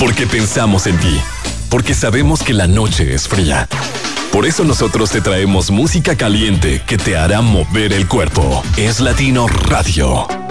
Porque pensamos en ti. Porque sabemos que la noche es fría. Por eso nosotros te traemos música caliente que te hará mover el cuerpo. Es Latino Radio.